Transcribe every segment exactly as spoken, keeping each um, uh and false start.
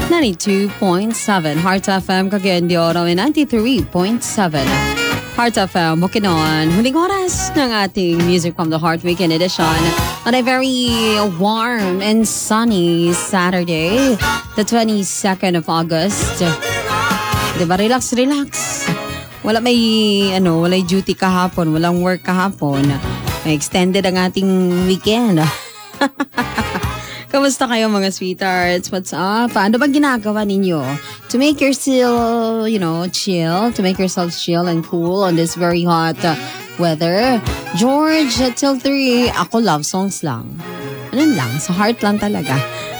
ninety-two point seven Heart F M, Cagayan de Oro, and ninety-three point seven Heart F M, Bukidnon. Huling oras ng ating Music from the Heart Weekend Edition on a very warm and sunny Saturday, the twenty-second of August. Diba, relax, relax. Wala may, ano, walay duty kahapon, walang work kahapon. May extended ang ating weekend. Kamusta kayo mga sweethearts? What's up? Ano bang ginagawa ninyo to make yourself, you know, chill, to make yourself chill and cool on this very hot uh, weather? George, till three, ako love songs lang. Ano lang, sa heart lang talaga.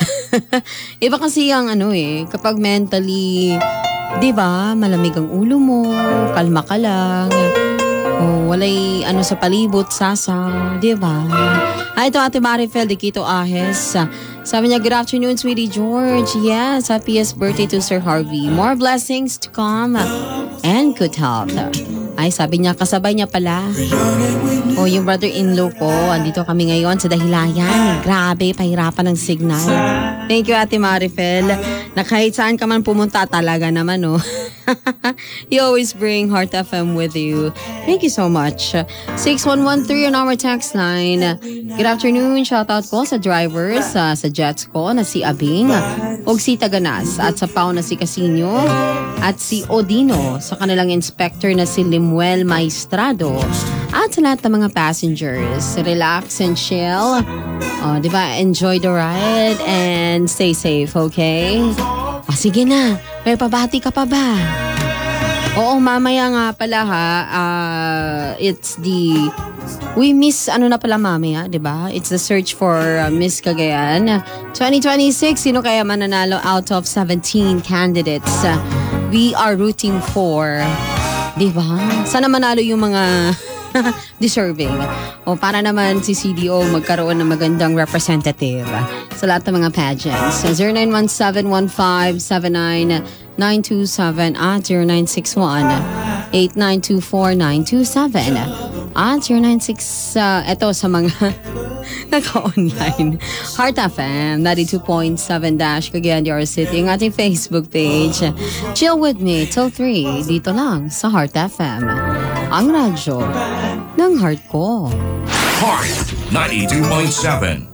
Iba kasi ang ano eh, kapag mentally, di ba, malamig ang ulo mo, kalma ka lang. Oh, walay ano sa palibot, sasa, di ba? Ah, ito Ate Marifel de Quito Ahes. Sabi niya, good afternoon, sweetie George. Yes, happiest birthday to Sir Harvey. More blessings to come and good health. Ay, sabi niya, kasabay niya pala. O, yung brother-in-law ko, andito kami ngayon sa Dahilayan. Grabe, pahirapan ng signal. Thank you, Ate Marifel. Na kahit saan ka man pumunta, talaga naman, oh. You always bring Heart F M with you. Thank you so much. six one one three on our text line. Good afternoon. Shoutout ko sa drivers, uh, sa jets ko na si Abing, og si Taganas, at sa Pao na si Casino, at si Odino, sa kanilang inspector na si Limuel Maestrado, at sa lahat ng mga passengers. Relax and chill. Oh, di ba? Enjoy the ride and stay safe, okay? O, sige na. May pabati ka pa ba? Oo, mamaya nga pala ha. Uh, it's the... We miss ano na pala mamaya, di ba? It's the search for uh, Miss Cagayan. twenty twenty-six, sino kaya mananalo out of seventeen candidates? Uh, we are rooting for... Di ba? Sana manalo yung mga... deserving. O para naman si C D O magkaroon ng magandang representative sa lahat ng mga pageants. zero nine one seven one five seven nine nine two seven at zero nine six one eight nine two four nine two seven at zero nine six uh, eto sa mga naka-online. Heart F M ninety-two point seven dash Cagayan de Oro City, ang ating Facebook page. Chill with me till three dito lang sa Heart F M, ang radyo ng heart ko. Heart ninety-two point seven.